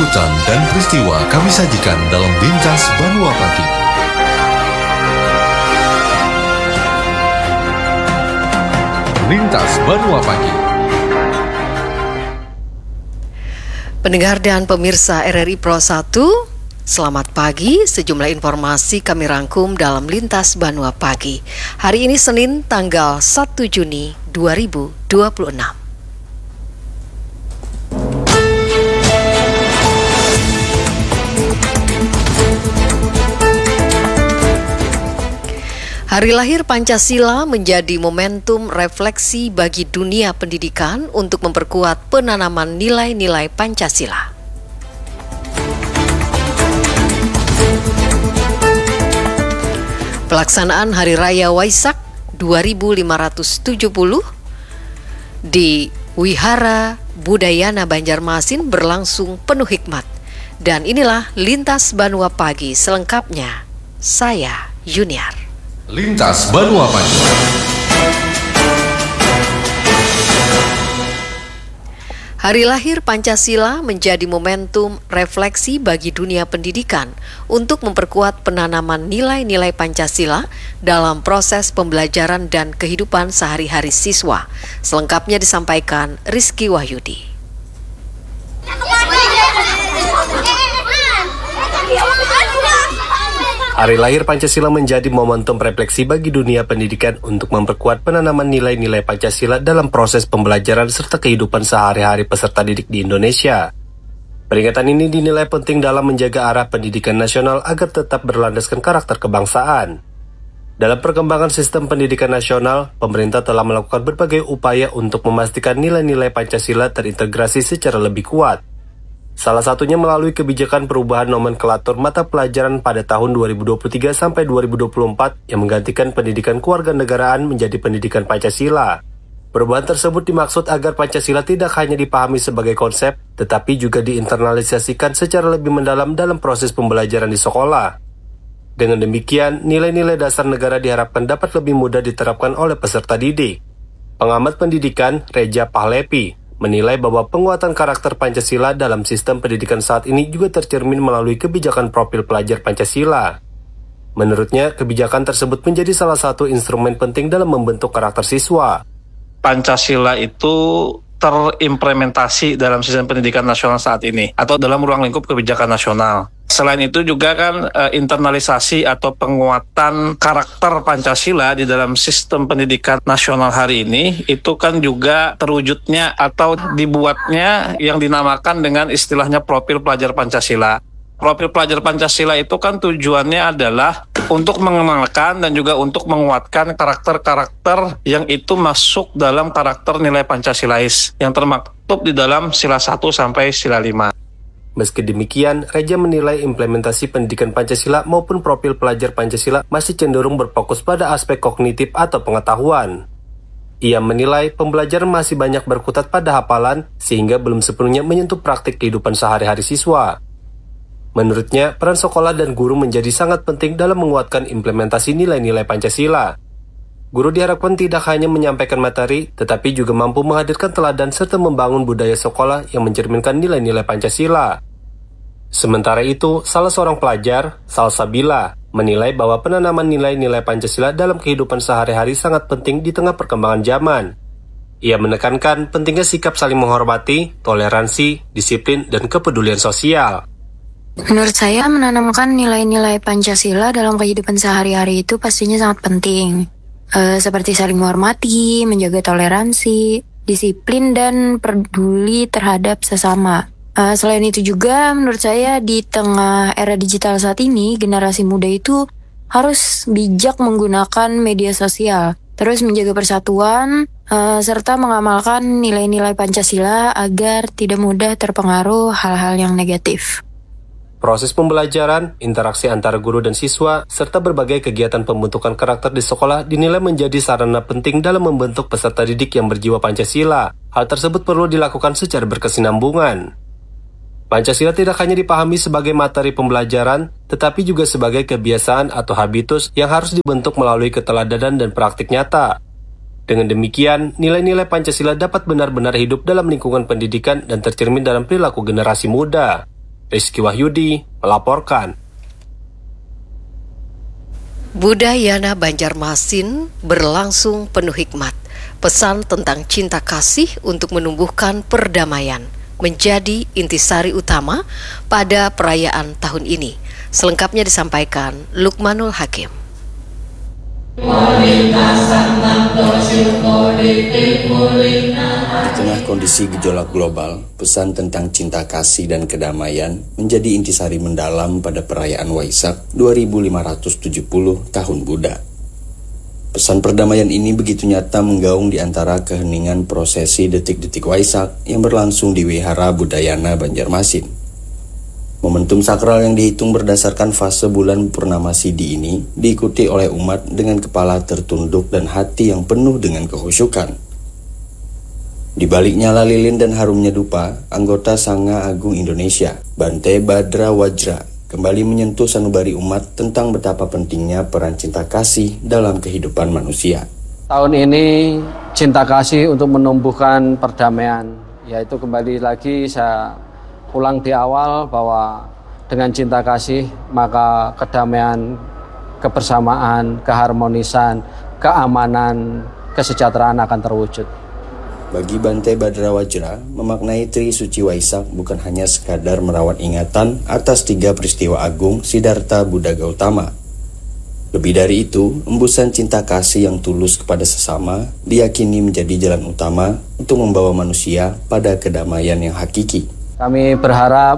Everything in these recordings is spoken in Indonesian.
liputan dan peristiwa kami sajikan dalam Lintas Banua Pagi. Lintas Banua Pagi. Pendengar dan pemirsa RRI Pro 1, selamat pagi. Sejumlah informasi kami rangkum dalam Lintas Banua Pagi. Hari ini Senin tanggal 1 Juni 2026. Hari lahir Pancasila menjadi momentum refleksi bagi dunia pendidikan untuk memperkuat penanaman nilai-nilai Pancasila. Pelaksanaan Hari Raya Waisak 2570 di Wihara Budayana Banjarmasin berlangsung penuh hikmat. Dan inilah Lintas Banua Pagi selengkapnya. Saya Yuniar. Lintas Banua Pagi. Hari lahir Pancasila menjadi momentum refleksi bagi dunia pendidikan untuk memperkuat penanaman nilai-nilai Pancasila dalam proses pembelajaran dan kehidupan sehari-hari siswa. Selengkapnya disampaikan Rizky Wahyudi. Hari lahir Pancasila menjadi momentum refleksi bagi dunia pendidikan untuk memperkuat penanaman nilai-nilai Pancasila dalam proses pembelajaran serta kehidupan sehari-hari peserta didik di Indonesia. Peringatan ini dinilai penting dalam menjaga arah pendidikan nasional agar tetap berlandaskan karakter kebangsaan. Dalam perkembangan sistem pendidikan nasional, pemerintah telah melakukan berbagai upaya untuk memastikan nilai-nilai Pancasila terintegrasi secara lebih kuat. Salah satunya melalui kebijakan perubahan nomenklatur mata pelajaran pada tahun 2023 sampai 2024 yang menggantikan pendidikan kewarganegaraan menjadi pendidikan Pancasila. Perubahan tersebut dimaksud agar Pancasila tidak hanya dipahami sebagai konsep, tetapi juga diinternalisasikan secara lebih mendalam dalam proses pembelajaran di sekolah. Dengan demikian, nilai-nilai dasar negara diharapkan dapat lebih mudah diterapkan oleh peserta didik. Pengamat pendidikan, Reja Pahlepi, menilai bahwa penguatan karakter Pancasila dalam sistem pendidikan saat ini juga tercermin melalui kebijakan profil pelajar Pancasila. Menurutnya, kebijakan tersebut menjadi salah satu instrumen penting dalam membentuk karakter siswa. Pancasila itu terimplementasi dalam sistem pendidikan nasional saat ini atau dalam ruang lingkup kebijakan nasional. Selain itu juga kan internalisasi atau penguatan karakter Pancasila di dalam sistem pendidikan nasional hari ini itu kan juga terwujudnya atau dibuatnya yang dinamakan dengan istilahnya profil pelajar Pancasila. Profil pelajar Pancasila itu kan tujuannya adalah untuk mengenalkan dan juga untuk menguatkan karakter-karakter yang itu masuk dalam karakter nilai Pancasilais yang termaktub di dalam sila 1 sampai sila 5. Meski demikian, Reja menilai implementasi pendidikan Pancasila maupun profil pelajar Pancasila masih cenderung berfokus pada aspek kognitif atau pengetahuan. Ia menilai pembelajaran masih banyak berkutat pada hafalan sehingga belum sepenuhnya menyentuh praktik kehidupan sehari-hari siswa. Menurutnya, peran sekolah dan guru menjadi sangat penting dalam menguatkan implementasi nilai-nilai Pancasila. Guru diharapkan tidak hanya menyampaikan materi, tetapi juga mampu menghadirkan teladan serta membangun budaya sekolah yang mencerminkan nilai-nilai Pancasila. Sementara itu, salah seorang pelajar, Salsabila, menilai bahwa penanaman nilai-nilai Pancasila dalam kehidupan sehari-hari sangat penting di tengah perkembangan zaman. Ia menekankan pentingnya sikap saling menghormati, toleransi, disiplin, dan kepedulian sosial. Menurut saya, menanamkan nilai-nilai Pancasila dalam kehidupan sehari-hari itu pastinya sangat penting. Seperti saling menghormati, menjaga toleransi, disiplin, dan peduli terhadap sesama. Selain itu juga, menurut saya di tengah era digital saat ini, generasi muda itu harus bijak menggunakan media sosial, terus menjaga persatuan, serta mengamalkan nilai-nilai Pancasila agar tidak mudah terpengaruh hal-hal yang negatif. Proses pembelajaran, interaksi antara guru dan siswa, serta berbagai kegiatan pembentukan karakter di sekolah dinilai menjadi sarana penting dalam membentuk peserta didik yang berjiwa Pancasila. Hal tersebut perlu dilakukan secara berkesinambungan. Pancasila tidak hanya dipahami sebagai materi pembelajaran, tetapi juga sebagai kebiasaan atau habitus yang harus dibentuk melalui keteladanan dan praktik nyata. Dengan demikian, nilai-nilai Pancasila dapat benar-benar hidup dalam lingkungan pendidikan dan tercermin dalam perilaku generasi muda. Rizky Wahyudi melaporkan. Budayana Banjarmasin berlangsung penuh hikmat. Pesan tentang cinta kasih untuk menumbuhkan perdamaian menjadi intisari utama pada perayaan tahun ini. Selengkapnya disampaikan Lukmanul Hakim. Di tengah kondisi gejolak global, pesan tentang cinta kasih dan kedamaian menjadi intisari mendalam pada perayaan Waisak 2570 Tahun Buddha. Pesan perdamaian ini begitu nyata menggaung di antara keheningan prosesi detik-detik Waisak yang berlangsung di Wihara Budayana Banjarmasin. Momentum sakral yang dihitung berdasarkan fase bulan purnama Sidi ini diikuti oleh umat dengan kepala tertunduk dan hati yang penuh dengan kehusyukan. Di balik nyala lilin dan harumnya dupa, anggota Sangha Agung Indonesia, Bante Badra Wajra, kembali menyentuh sanubari umat tentang betapa pentingnya peran cinta kasih dalam kehidupan manusia. Tahun ini cinta kasih untuk menumbuhkan perdamaian, yaitu kembali lagi saya ulang di awal bahwa dengan cinta kasih maka kedamaian, kebersamaan, keharmonisan, keamanan, kesejahteraan akan terwujud. Bagi Bante Badra Wajra, memaknai Tri Suci Waisak bukan hanya sekadar merawat ingatan atas 3 peristiwa agung Siddhartha Buddha Gautama. Lebih dari itu, embusan cinta kasih yang tulus kepada sesama diyakini menjadi jalan utama untuk membawa manusia pada kedamaian yang hakiki. Kami berharap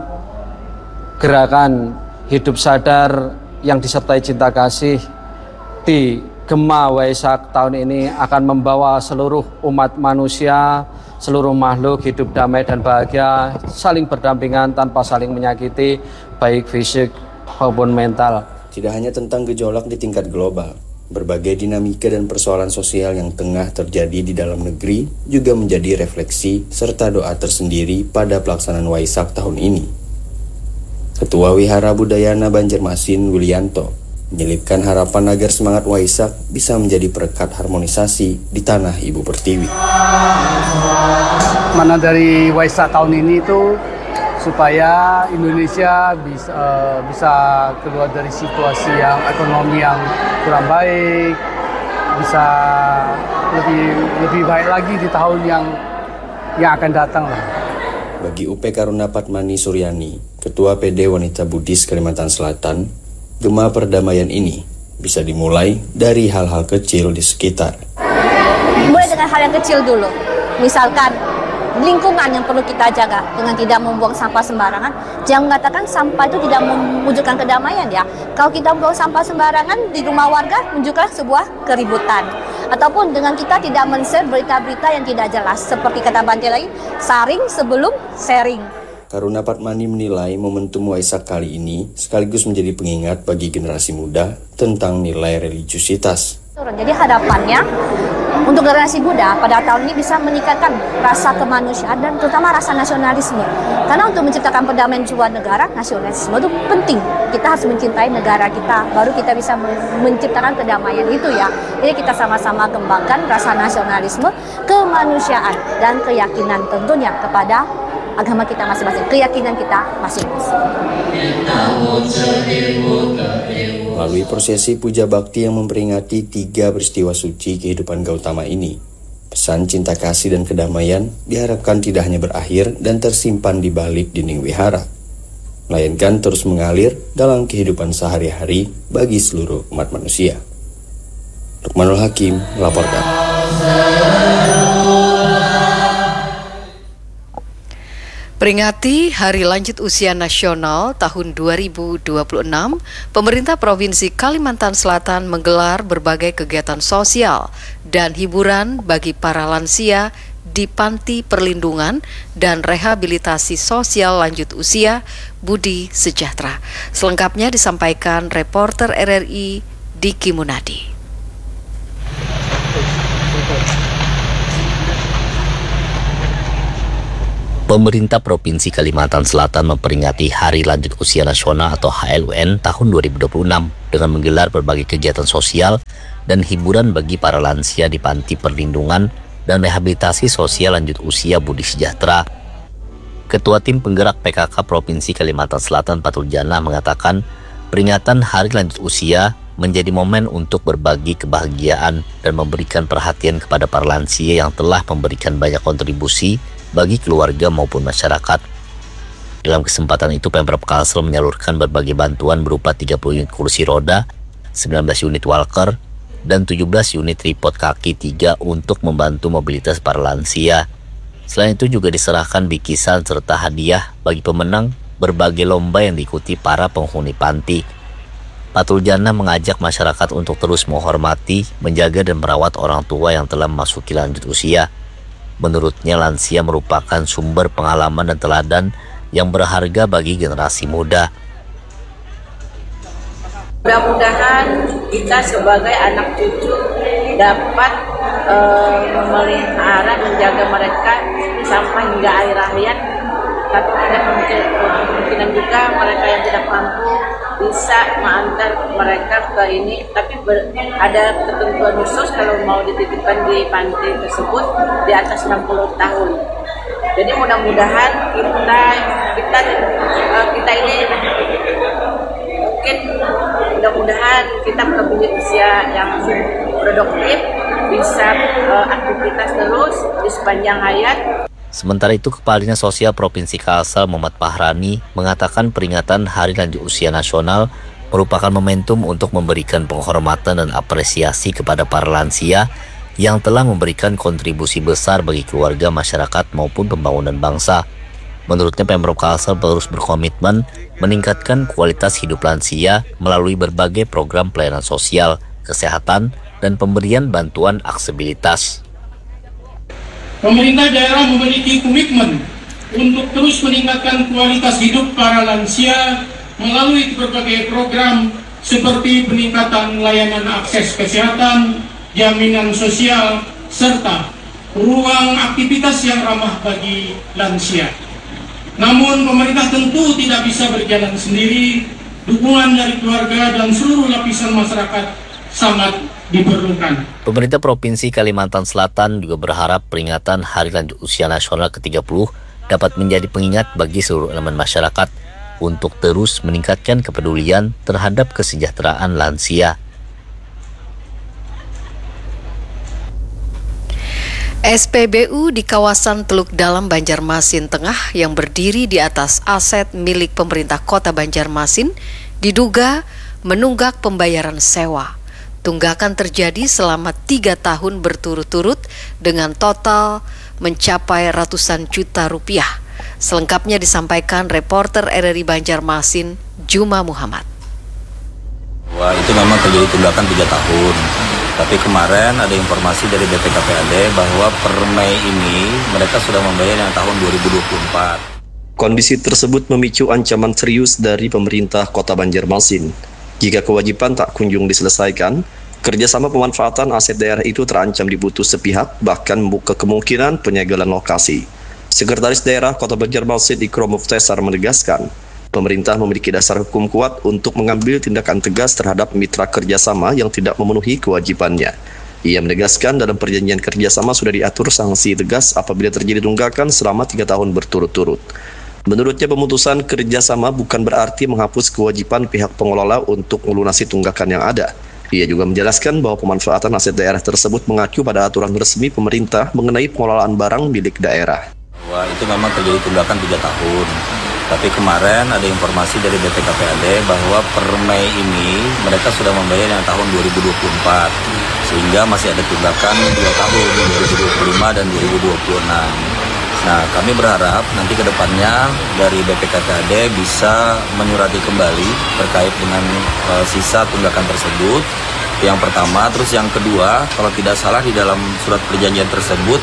gerakan hidup sadar yang disertai cinta kasih di Gema Waisak tahun ini akan membawa seluruh umat manusia, seluruh makhluk hidup damai dan bahagia, saling berdampingan tanpa saling menyakiti, baik fisik maupun mental. Tidak hanya tentang gejolak di tingkat global, berbagai dinamika dan persoalan sosial yang tengah terjadi di dalam negeri juga menjadi refleksi serta doa tersendiri pada pelaksanaan Waisak tahun ini. Ketua Wihara Budayana Banjarmasin, Willianto, menyelipkan harapan agar semangat Waisak bisa menjadi perekat harmonisasi di tanah Ibu Pertiwi. Mana dari Waisak tahun ini itu supaya Indonesia bisa keluar dari situasi yang ekonomi yang kurang baik, bisa lebih baik lagi di tahun yang akan datang lah. Bagi UP Karuna Patmani Suryani, Ketua PD Wanita Buddhis Kalimantan Selatan, Gema perdamaian ini bisa dimulai dari hal-hal kecil di sekitar. Mulai dengan hal yang kecil dulu, misalkan lingkungan yang perlu kita jaga dengan tidak membuang sampah sembarangan. Jangan mengatakan sampah itu tidak mewujudkan kedamaian ya. Kalau kita membuang sampah sembarangan di rumah warga menunjukkan sebuah keributan. Ataupun dengan kita tidak men-share berita-berita yang tidak jelas. Seperti kata Bante lagi, saring sebelum sharing. Karuna Patmani menilai momentum Waisak kali ini sekaligus menjadi pengingat bagi generasi muda tentang nilai religiusitas. Jadi harapannya untuk generasi muda pada tahun ini bisa meningkatkan rasa kemanusiaan dan terutama rasa nasionalisme. Karena untuk menciptakan perdamaian sebuah negara, nasionalisme itu penting. Kita harus mencintai negara kita, baru kita bisa menciptakan kedamaian itu ya. Jadi kita sama-sama kembangkan rasa nasionalisme, kemanusiaan, dan keyakinan tentunya kepada agama kita masing-masing, keyakinan kita masing-masing. Melalui prosesi puja bakti yang memperingati 3 peristiwa suci kehidupan Gautama ini, pesan cinta kasih dan kedamaian diharapkan tidak hanya berakhir dan tersimpan di balik dinding wihara, melainkan terus mengalir dalam kehidupan sehari-hari bagi seluruh umat manusia. Lukmanul Hakim melaporkan. Peringati Hari Lanjut Usia Nasional tahun 2026, pemerintah Provinsi Kalimantan Selatan menggelar berbagai kegiatan sosial dan hiburan bagi para lansia di Panti Perlindungan dan Rehabilitasi Sosial Lanjut Usia Budi Sejahtera. Selengkapnya disampaikan reporter RRI Diki Munadi. Pemerintah Provinsi Kalimantan Selatan memperingati Hari Lanjut Usia Nasional atau HLUN tahun 2026 dengan menggelar berbagai kegiatan sosial dan hiburan bagi para lansia di Panti Perlindungan dan Rehabilitasi Sosial Lanjut Usia Budi Sejahtera. Ketua Tim Penggerak PKK Provinsi Kalimantan Selatan Fatul Jannah mengatakan peringatan Hari Lanjut Usia menjadi momen untuk berbagi kebahagiaan dan memberikan perhatian kepada para lansia yang telah memberikan banyak kontribusi bagi keluarga maupun masyarakat. Dalam kesempatan itu, Pemprov Kalsel menyalurkan berbagai bantuan berupa 30 unit kursi roda, 19 unit walker, dan 17 unit tripod kaki 3 untuk membantu mobilitas para lansia. Selain itu juga diserahkan bikisan serta hadiah bagi pemenang berbagai lomba yang diikuti para penghuni panti. Fatul Jannah mengajak masyarakat untuk terus menghormati, menjaga dan merawat orang tua yang telah memasuki lanjut usia. Menurutnya, lansia merupakan sumber pengalaman dan teladan yang berharga bagi generasi muda. Mudah-mudahan kita sebagai anak cucu dapat memelihara, menjaga mereka sampai hingga akhir hayat. Tapi ada kemungkinan juga mereka yang tidak mampu bisa mengantar mereka ke ini. Tapi ada ketentuan khusus kalau mau dititipkan di panti tersebut di atas 60 tahun. Jadi mudah-mudahan kita ini mungkin mudah-mudahan kita mempunyai usia yang produktif, bisa aktivitas terus di sepanjang hayat. Sementara itu, Kepala Dinas Sosial Provinsi Kalsel Muhammad Fahrani mengatakan peringatan Hari Lanjut Usia Nasional merupakan momentum untuk memberikan penghormatan dan apresiasi kepada para lansia yang telah memberikan kontribusi besar bagi keluarga, masyarakat maupun pembangunan bangsa. Menurutnya, Pemprov Kalsel terus berkomitmen meningkatkan kualitas hidup lansia melalui berbagai program pelayanan sosial, kesehatan, dan pemberian bantuan aksesibilitas. Pemerintah daerah memiliki komitmen untuk terus meningkatkan kualitas hidup para lansia melalui berbagai program seperti peningkatan layanan akses kesehatan, jaminan sosial, serta ruang aktivitas yang ramah bagi lansia. Namun pemerintah tentu tidak bisa berjalan sendiri, dukungan dari keluarga dan seluruh lapisan masyarakat sangat diperlukan. Pemerintah Provinsi Kalimantan Selatan juga berharap peringatan Hari Lanjut Usia Nasional ke-30 dapat menjadi pengingat bagi seluruh elemen masyarakat untuk terus meningkatkan kepedulian terhadap kesejahteraan lansia. SPBU di kawasan Teluk Dalam Banjarmasin Tengah yang berdiri di atas aset milik pemerintah Kota Banjarmasin diduga menunggak pembayaran sewa. Tunggakan terjadi selama 3 tahun berturut-turut dengan total mencapai ratusan juta rupiah. Selengkapnya disampaikan reporter RRI Banjarmasin, Juma Muhammad. Wah, itu memang terjadi tunggakan 3 tahun. Tapi kemarin ada informasi dari BPKPAD bahwa per Mei ini mereka sudah membayar yang tahun 2024. Kondisi tersebut memicu ancaman serius dari pemerintah Kota Banjarmasin. Jika kewajiban tak kunjung diselesaikan, kerjasama pemanfaatan aset daerah itu terancam diputus sepihak, bahkan membuka kemungkinan penyegelan lokasi. Sekretaris Daerah Kota Banjarmasin Ikrom Muftesar menegaskan, pemerintah memiliki dasar hukum kuat untuk mengambil tindakan tegas terhadap mitra kerjasama yang tidak memenuhi kewajibannya. Ia menegaskan dalam perjanjian kerjasama sudah diatur sanksi tegas apabila terjadi tunggakan selama 3 tahun berturut-turut. Menurutnya, pemutusan kerjasama bukan berarti menghapus kewajiban pihak pengelola untuk melunasi tunggakan yang ada. Ia juga menjelaskan bahwa pemanfaatan aset daerah tersebut mengacu pada aturan resmi pemerintah mengenai pengelolaan barang milik daerah. Wah, itu memang terjadi tunggakan 3 tahun. Tapi kemarin ada informasi dari BPKPAD bahwa per Mei ini mereka sudah membayar yang tahun 2024. Sehingga masih ada tunggakan 2 tahun, 2025 dan 2026. Nah, kami berharap nanti ke depannya dari BPKPAD bisa menyurati kembali terkait dengan sisa tunggakan tersebut. Yang pertama, terus yang kedua, kalau tidak salah di dalam surat perjanjian tersebut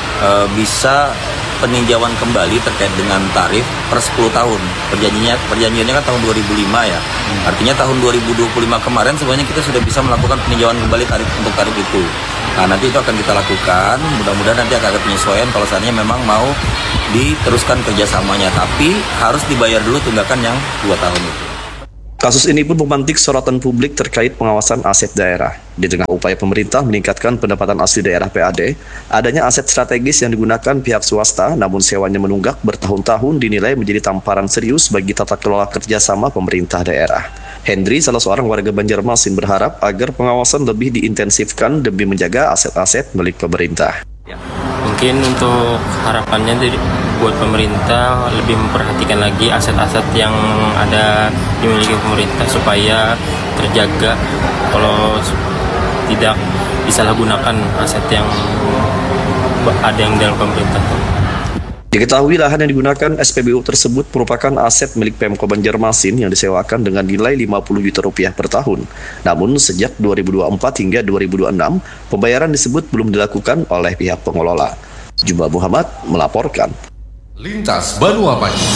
bisa peninjauan kembali terkait dengan tarif per 10 tahun. Perjanjiannya kan tahun 2005 ya. Artinya tahun 2025 kemarin sebenarnya kita sudah bisa melakukan peninjauan kembali untuk tarif itu. Nah, nanti itu akan kita lakukan. Mudah-mudahan nanti akan ada penyesuaian kalau seandainya memang mau diteruskan kerjasamanya. Tapi harus dibayar dulu tunggakan yang 2 tahun itu. Kasus ini pun memantik sorotan publik terkait pengawasan aset daerah. Di tengah upaya pemerintah meningkatkan pendapatan asli daerah PAD, adanya aset strategis yang digunakan pihak swasta namun sewanya menunggak bertahun-tahun dinilai menjadi tamparan serius bagi tata kelola kerjasama pemerintah daerah. Hendri, salah seorang warga Banjarmasin, berharap agar pengawasan lebih diintensifkan demi menjaga aset-aset milik pemerintah. Mungkin untuk harapannya buat pemerintah lebih memperhatikan lagi aset-aset yang ada dimiliki pemerintah supaya terjaga, kalau tidak disalahgunakan aset yang ada yang dalam pemerintah. Diketahui lahan yang digunakan SPBU tersebut merupakan aset milik Pemko Banjarmasin yang disewakan dengan nilai Rp50 juta per tahun. Namun sejak 2024 hingga 2026, pembayaran disebut belum dilakukan oleh pihak pengelola. Jumba Muhammad melaporkan. Lintas Banua Pagi.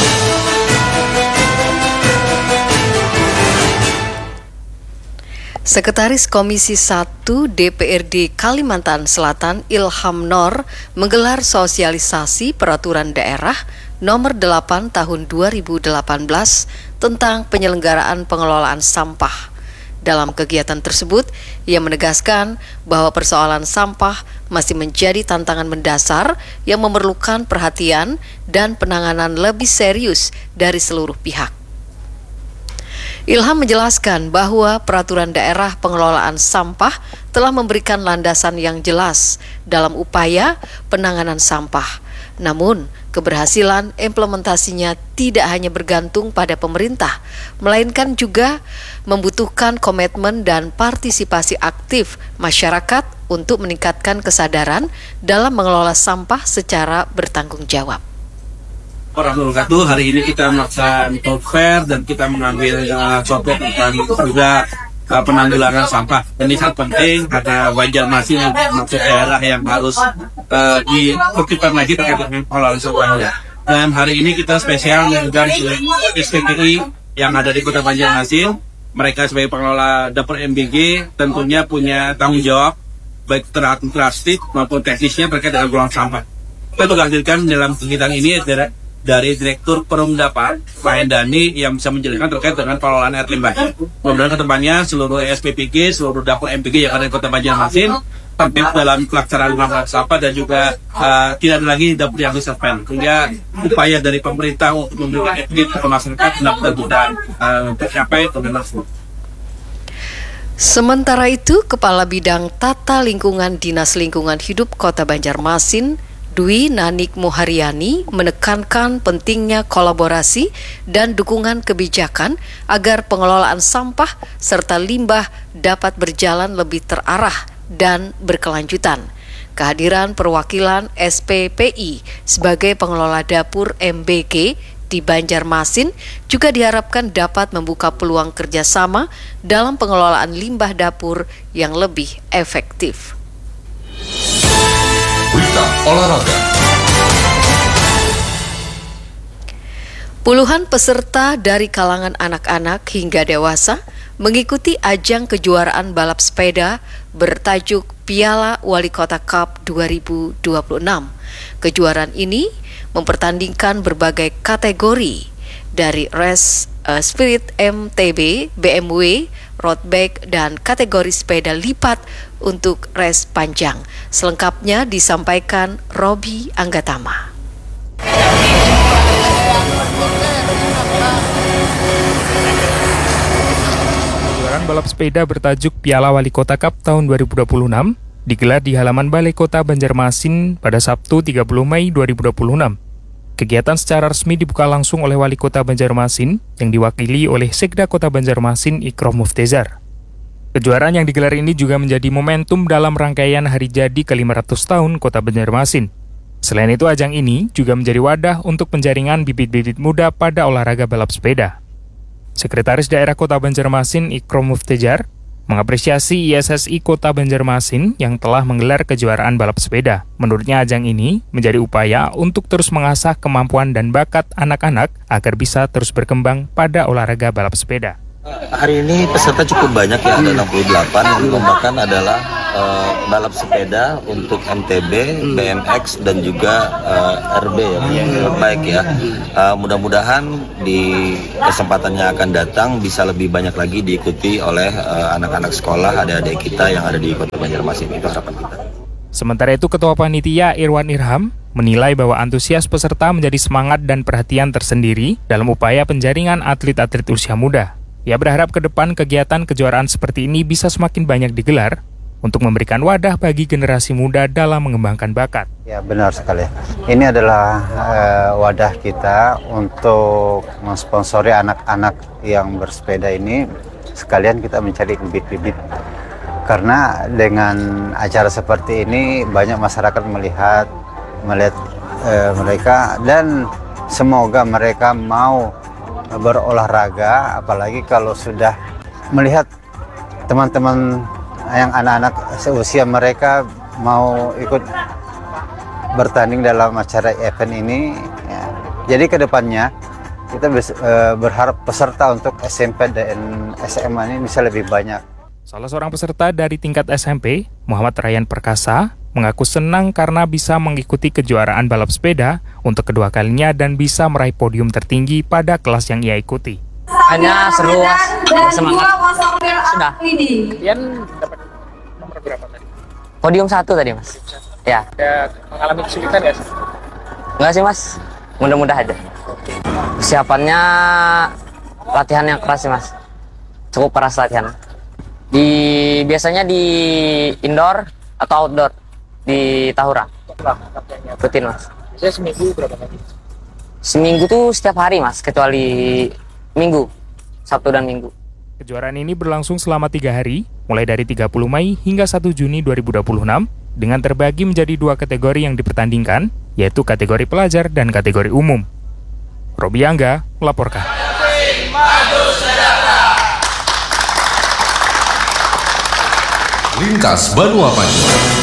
Sekretaris Komisi 1 DPRD Kalimantan Selatan Ilham Nor menggelar sosialisasi peraturan daerah nomor 8 tahun 2018 tentang penyelenggaraan pengelolaan sampah. Dalam kegiatan tersebut, ia menegaskan bahwa persoalan sampah masih menjadi tantangan mendasar yang memerlukan perhatian dan penanganan lebih serius dari seluruh pihak. Ilham menjelaskan bahwa peraturan daerah pengelolaan sampah telah memberikan landasan yang jelas dalam upaya penanganan sampah. Namun, keberhasilan implementasinya tidak hanya bergantung pada pemerintah, melainkan juga membutuhkan komitmen dan partisipasi aktif masyarakat untuk meningkatkan kesadaran dalam mengelola sampah secara bertanggung jawab. Hari ini kita melaksanakan talk fair dan kita mengambil topik tentang juga penanggulangan sampah. Ini sangat penting karena Banjarmasin masuk daerah yang harus dipertimbangkan lagi terkait dengan pengelolaan sampah. Dan hari ini kita spesial mengundang SPPI yang ada di Kota Banjarmasin. Mereka sebagai pengelola dapur MBG tentunya punya tanggung jawab baik administratif maupun teknisnya terkait dengan pengelolaan sampah. Kita menghadirkan dalam kegiatan ini dari Direktur Perumdapa Pak Hendani yang bisa menjelaskan terkait dengan pengelolaan air limbah. Kemudian kedepannya seluruh SPPG, seluruh dapur MPG yang ada di Kota Banjarmasin tertib dalam pelaksanaan pengelolaan sampah dan juga tidak ada lagi dapur yang diserven. Sehingga upaya dari pemerintah untuk memberikan efektif ke masyarakat benar-benar bisa tercapai dengan maksimal. Sementara itu, Kepala Bidang Tata Lingkungan Dinas Lingkungan Hidup Kota Banjarmasin, Dwi Nanik Muharyani, menekankan pentingnya kolaborasi dan dukungan kebijakan agar pengelolaan sampah serta limbah dapat berjalan lebih terarah dan berkelanjutan. Kehadiran perwakilan SPPI sebagai pengelola dapur MBG di Banjarmasin juga diharapkan dapat membuka peluang kerjasama dalam pengelolaan limbah dapur yang lebih efektif. Berita olahraga. Puluhan peserta dari kalangan anak-anak hingga dewasa mengikuti ajang kejuaraan balap sepeda bertajuk Piala Wali Kota Cup 2026. Kejuaraan ini mempertandingkan berbagai kategori dari race Spirit MTB, BMW, road bike, dan kategori sepeda lipat untuk race panjang. Selengkapnya disampaikan Robi Anggatama. Kejuaraan balap sepeda bertajuk Piala Wali Kota Cup tahun 2026 digelar di halaman Balai Kota Banjarmasin pada Sabtu 30 Mei 2026. Kegiatan secara resmi dibuka langsung oleh Wali Kota Banjarmasin yang diwakili oleh Sekda Kota Banjarmasin Ikrom Muftezar. Kejuaraan yang digelar ini juga menjadi momentum dalam rangkaian hari jadi ke-500 tahun Kota Banjarmasin. Selain itu, ajang ini juga menjadi wadah untuk penjaringan bibit-bibit muda pada olahraga balap sepeda. Sekretaris Daerah Kota Banjarmasin Ikrom Muftezar mengapresiasi ISSI Kota Banjarmasin yang telah menggelar kejuaraan balap sepeda. Menurutnya ajang ini menjadi upaya untuk terus mengasah kemampuan dan bakat anak-anak agar bisa terus berkembang pada olahraga balap sepeda. Hari ini peserta cukup banyak ya, ada 68. Yang dilombakan adalah balap sepeda untuk MTB, BMX dan juga RB ya, baik ya. Mudah-mudahan di kesempatan yang akan datang bisa lebih banyak lagi diikuti oleh anak-anak sekolah, adik-adik kita yang ada di Kota Banjarmasin. Itu harapan kita. Sementara itu, Ketua Panitia Irwan Irham menilai bahwa antusias peserta menjadi semangat dan perhatian tersendiri dalam upaya penjaringan atlet-atlet usia muda. Ia berharap ke depan kegiatan kejuaraan seperti ini bisa semakin banyak digelar untuk memberikan wadah bagi generasi muda dalam mengembangkan bakat. Ya, benar sekali. Ini adalah wadah kita untuk mensponsori anak-anak yang bersepeda ini. Sekalian kita mencari bibit-bibit. Karena dengan acara seperti ini banyak masyarakat melihat mereka, dan semoga mereka mau berolahraga, apalagi kalau sudah melihat teman-teman yang anak-anak seusia mereka mau ikut bertanding dalam acara event ini ya. Jadi kedepannya kita berharap peserta untuk SMP dan SMA ini bisa lebih banyak. Salah seorang peserta dari tingkat SMP, Muhammad Ryan Perkasa, mengaku senang karena bisa mengikuti kejuaraan balap sepeda untuk kedua kalinya dan bisa meraih podium tertinggi pada kelas yang ia ikuti. Hanya seru, semangat. Sudah. Ian dapat nomor berapa tadi? Podium 1 tadi, Mas. Ya. Ada mengalami kesulitan nggak sih? Enggak sih, Mas. Mudah-mudahan aja. Persiapannya latihan yang keras sih, Mas. Cukup keras latihan. Biasanya di indoor atau outdoor di Tahura. Rutin, Mas. Biasanya seminggu berapa kali? Seminggu tuh setiap hari, Mas, kecuali Minggu, Sabtu dan Minggu. Kejuaraan ini berlangsung selama 3 hari, mulai dari 30 Mei hingga 1 Juni 2026, dengan terbagi menjadi 2 kategori yang dipertandingkan, yaitu kategori pelajar dan kategori umum. Robi Angga melaporkan. Lintas Banua Pagi.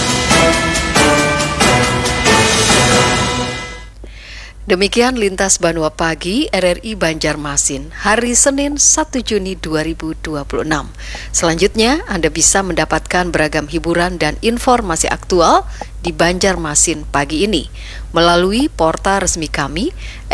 Demikian Lintas Banua Pagi RRI Banjarmasin, hari Senin 1 Juni 2026. Selanjutnya, Anda bisa mendapatkan beragam hiburan dan informasi aktual di Banjarmasin pagi ini melalui portal resmi kami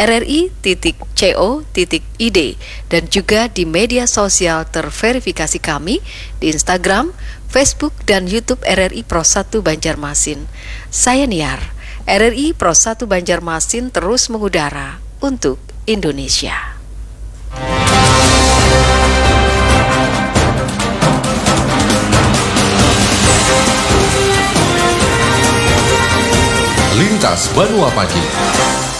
rri.co.id dan juga di media sosial terverifikasi kami di Instagram, Facebook, dan YouTube RRI Pro 1 Banjarmasin. Saya Niar. RRI Pro 1 Banjarmasin terus mengudara untuk Indonesia. Lintas Banua Pagi.